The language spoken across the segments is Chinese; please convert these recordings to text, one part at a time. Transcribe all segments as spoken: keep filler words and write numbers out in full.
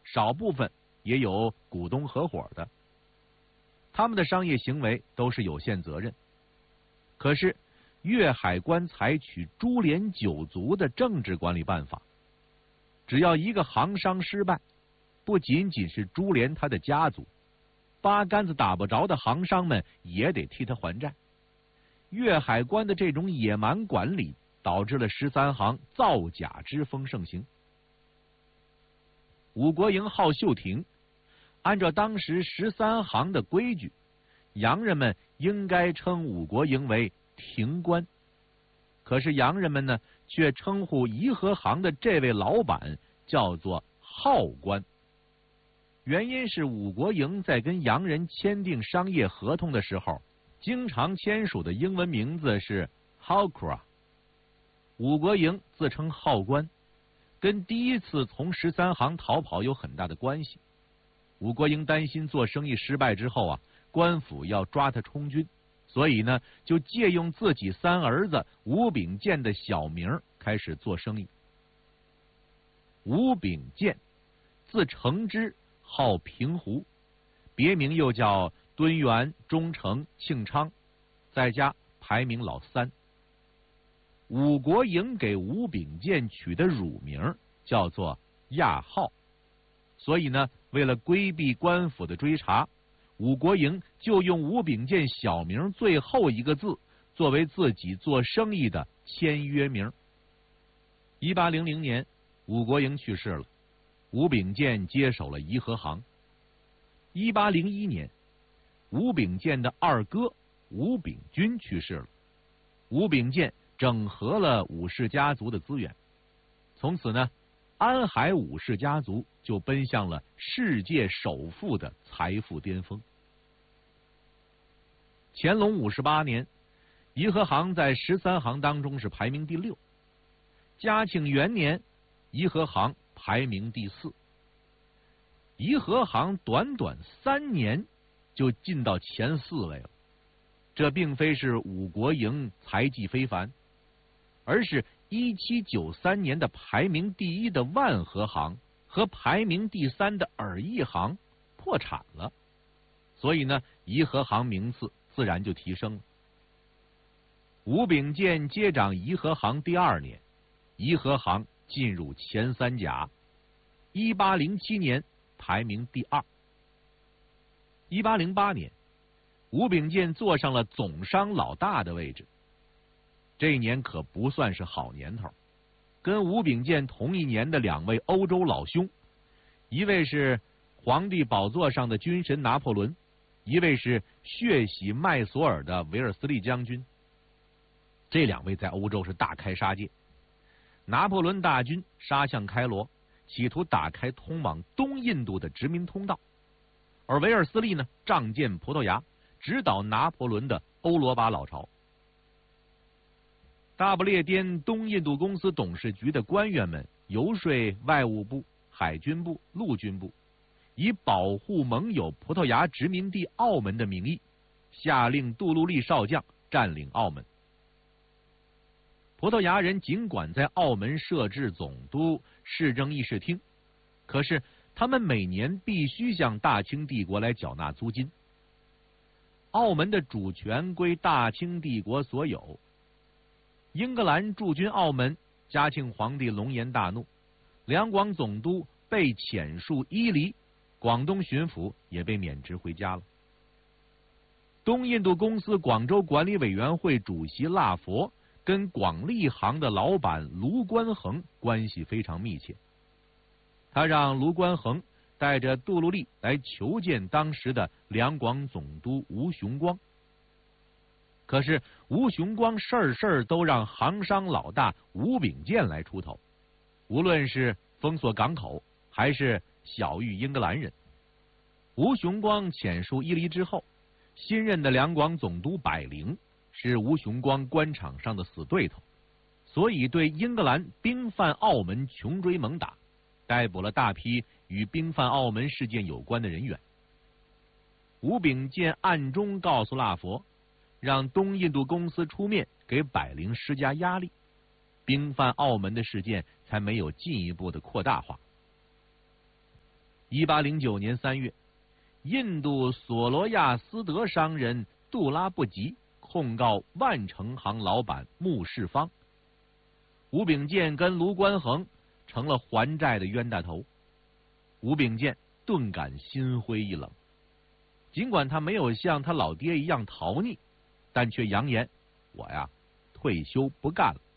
少部分也有股东合伙的。他们的商业行为都是有限责任。可是粤海关采取株连九族的政治管理办法，只要一个行商失败，不仅仅是株连他的家族，八竿子打不着的行商们也得替他还债。粤海关的这种野蛮管理，导致了十三行造假之风盛行。武国营好秀亭，按照当时十三行的规矩，洋人们应该称武国营为亭官，可是洋人们呢，却称呼颐和行的这位老板叫做号官。原因是武国营在跟洋人签订商业合同的时候，经常签署的英文名字是 Hawkra。武国营自称号官，跟第一次从十三行逃跑有很大的关系。武国营担心做生意失败之后啊，官府要抓他充军，所以呢，就借用自己三儿子吴秉建的小名开始做生意。吴秉建，字承之，号平湖，别名又叫敦元、忠诚、庆昌，在家排名老三。武国营给吴秉建取的乳名叫做亚浩，所以呢，为了规避官府的追查，武国营就用吴秉建小名最后一个字作为自己做生意的签约名。一八零零年，武国营去世了，吴秉建接手了颐和行。一八零一年，吴秉建的二哥吴秉钧去世了，吴秉建整合了武氏家族的资源，从此呢，安海武氏家族就奔向了世界首富的财富巅峰。乾隆五十八年，颐和行在十三行当中是排名第六。嘉庆元年，颐和行排名第四。颐和行短短三年就进到前四位了，这并非是武国营才技非凡，而是一七九三年的排名第一的万和行和排名第三的尔义行破产了，所以呢，颐和行名次自然就提升了。吴秉建接掌颐和行第二年，颐和行进入前三甲，一八零七年排名第二。一八零八年，吴秉建坐上了总商老大的位置。这一年可不算是好年头，跟吴秉建同一年的两位欧洲老兄，一位是皇帝宝座上的军神拿破仑，一位是血洗麦索尔的维尔斯利将军。这两位在欧洲是大开杀戒。拿破仑大军杀向开罗，企图打开通往东印度的殖民通道，而维尔斯利呢，仗剑葡萄牙，指导拿破仑的欧罗巴老巢。大不列颠东印度公司董事局的官员们游说外务部、海军部、陆军部，以保护盟友葡萄牙殖民地澳门的名义，下令杜鲁利少将占领澳门。葡萄牙人尽管在澳门设置总督、市政议事厅，可是他们每年必须向大清帝国来缴纳租金。澳门的主权归大清帝国所有。英格兰驻军澳门，嘉庆皇帝龙颜大怒，两广总督被遣戍伊犁，广东巡抚也被免职回家了。东印度公司广州管理委员会主席腊佛跟广利行的老板卢观衡关系非常密切，他让卢观衡带着杜鲁利来求见当时的两广总督吴雄光。可是吴雄光事儿事儿都让行商老大吴秉建来出头，无论是封锁港口还是晓谕英格兰人。吴雄光遣戍伊犁之后，新任的两广总督百灵是吴雄光官场上的死对头，所以对英格兰兵犯澳门穷追猛打，逮捕了大批与兵犯澳门事件有关的人员。吴秉建暗中告诉腊佛，让东印度公司出面给百灵施加压力，兵犯澳门的事件才没有进一步的扩大化。 一八零九年三月，印度索罗亚斯德商人杜拉布吉控告万城行老板穆世芳，吴秉鉴跟卢观衡成了还债的冤大头。吴秉鉴顿感心灰意冷，尽管他没有像他老爹一样逃逆，但却扬言：“我呀，退休不干了。”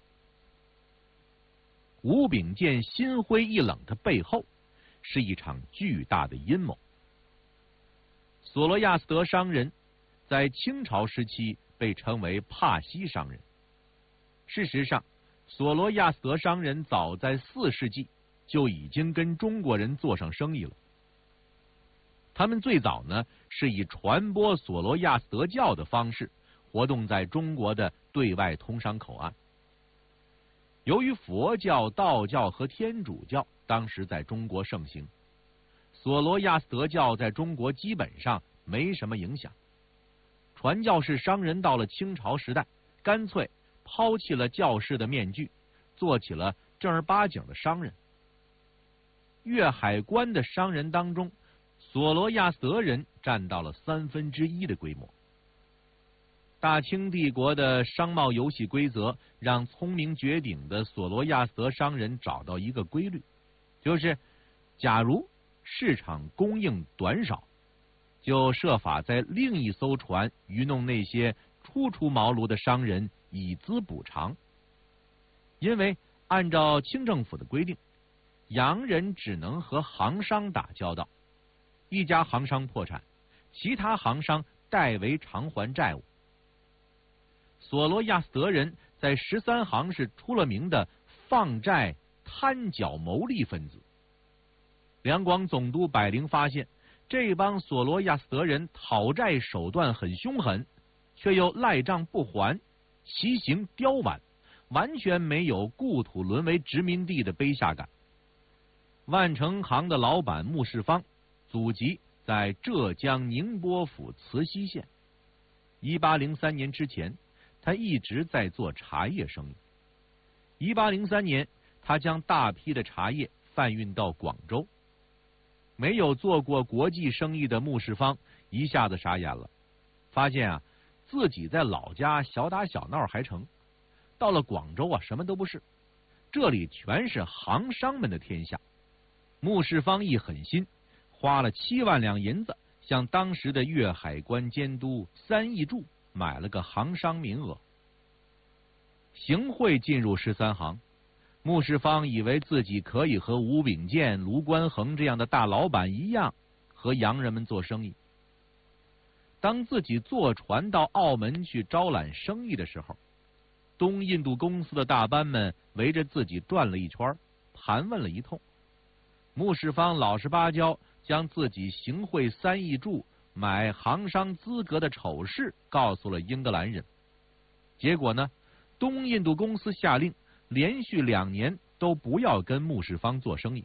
吴秉鉴心灰意冷的背后，是一场巨大的阴谋。索罗亚斯德商人在清朝时期被称为帕西商人。事实上，索罗亚斯德商人早在四世纪就已经跟中国人做上生意了。他们最早呢是以传播索罗亚斯德教的方式活动在中国的对外通商口岸。由于佛教、道教和天主教当时在中国盛行，索罗亚斯德教在中国基本上没什么影响。传教士商人到了清朝时代，干脆抛弃了教士的面具，做起了正儿八经的商人。粤海关的商人当中，索罗亚斯德人占到了三分之一的规模。大清帝国的商贸游戏规则让聪明绝顶的索罗亚斯德商人找到一个规律，就是假如市场供应短少，就设法在另一艘船愚弄那些初出茅庐的商人，以资补偿。因为按照清政府的规定，洋人只能和行商打交道，一家行商破产，其他行商代为偿还债务。索罗亚斯德人在十三行是出了名的放债、贪缴牟利分子。两广总督百灵发现，这帮索罗亚斯德人讨债手段很凶狠，却又赖账不还，其行刁蛮，完全没有故土沦为殖民地的卑下感。万城行的老板穆世芳，祖籍在浙江宁波府慈溪县。一八零三年之前，他一直在做茶叶生意。一八零三年，他将大批的茶叶贩运到广州。没有做过国际生意的穆世芳一下子傻眼了，发现啊，自己在老家小打小闹还成，到了广州啊，什么都不是，这里全是行商们的天下。穆世芳一狠心，花了七万两银子，向当时的粤海关监督三义柱买了个行商名额。行贿进入十三行，穆世芳以为自己可以和吴秉鉴、卢观衡这样的大老板一样，和洋人们做生意。当自己坐船到澳门去招揽生意的时候，东印度公司的大班们围着自己转了一圈，盘问了一通。穆世芳老实巴交，将自己行贿三义柱买行商资格的丑事告诉了英格兰人。结果呢，东印度公司下令连续两年都不要跟穆世芳做生意。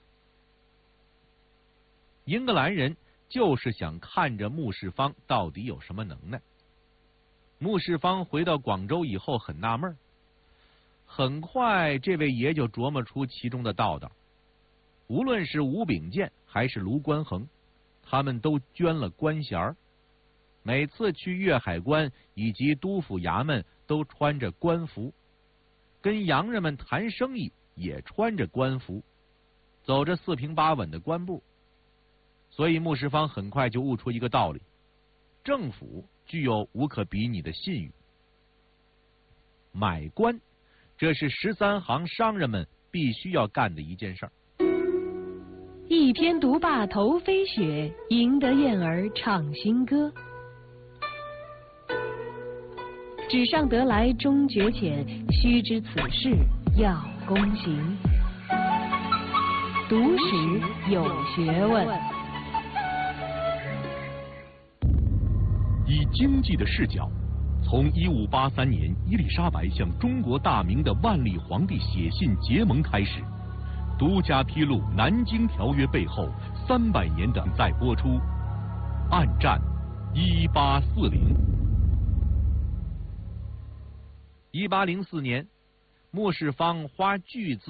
英格兰人就是想看着穆世芳到底有什么能耐。穆世芳回到广州以后很纳闷，很快这位爷就琢磨出其中的道道。无论是吴秉鉴还是卢观衡，他们都捐了官衔儿，每次去粤海关以及督府衙门都穿着官服，跟洋人们谈生意也穿着官服，走着四平八稳的官步。所以穆世芳很快就悟出一个道理：政府具有无可比拟的信誉。买官，这是十三行商人们必须要干的一件事儿。 一篇独霸头飞雪，赢得燕儿唱新歌。纸上得来终觉浅，须知此事要躬行。读史有学问。 以经济的视角，从一五八三年伊丽莎白向中国大明的万历皇帝写信结盟开始，独家披露《南京条约》背后三百年的再播出《暗战一八四零》。 一八零四年，穆世芳花巨资